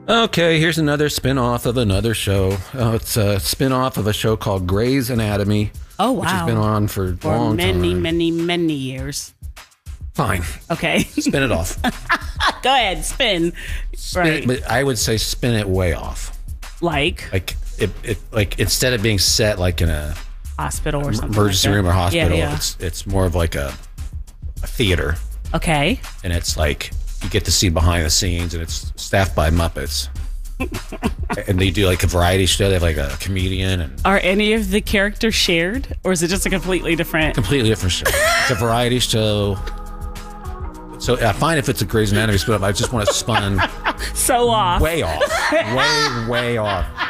Okay, here's another spin-off of another show. It's a spin-off of a show called Grey's Anatomy. Oh, wow. Which has been on for a long many, time. many years. Fine. Okay. Spin it off. Go ahead, spin. Right. But I would say spin it way off. Like Like instead of being set like in a hospital or something. emergency room or hospital, Yeah. it's more of like a theater. Okay. And it's like you get to see behind the scenes, and it's staffed by Muppets. And they do like a variety show. They have like a comedian and Are any of the characters shared, or is it just a completely different? completely different show. It's a variety show. So I find if it's a Grey's Anatomy spin-off, I just want to spun So off. way off, way off.